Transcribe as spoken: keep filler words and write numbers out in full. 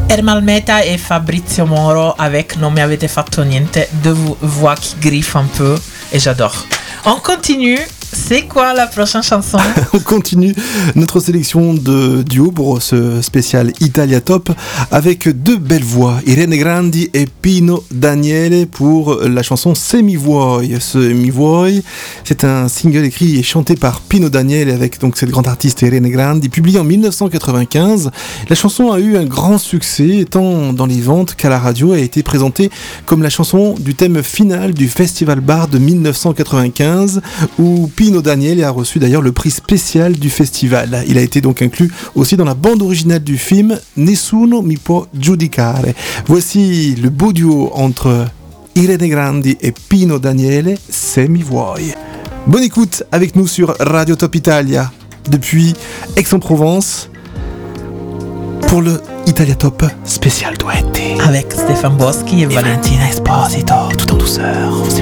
Ermal Meta et Fabrizio Moro avec Non mi avete fatto niente, deux voix qui griffent un peu et j'adore. On continue. C'est quoi la prochaine chanson? On continue notre sélection de duo pour ce spécial Italia Top avec deux belles voix, Irene Grandi et Pino Daniele pour la chanson Se mi vuoi. Se mi vuoi, c'est un single écrit et chanté par Pino Daniele avec donc cette grande artiste Irene Grandi, publié en dix-neuf cent quatre-vingt-quinze. La chanson a eu un grand succès tant dans les ventes qu'à la radio, a été présentée comme la chanson du thème final du Festival Bar de dix-neuf cent quatre-vingt-quinze où Pino Daniele a reçu d'ailleurs le prix spécial du festival. Il a été donc inclus aussi dans la bande originale du film Nessuno mi può giudicare. Voici le beau duo entre Irene Grandi et Pino Daniele, Se mi vuoi. Bonne écoute avec nous sur Radio Top Italia depuis Aix-en-Provence pour le Italia Top spécial duetti avec Stéphane Boschi et Valentina Esposito, tout en douceur.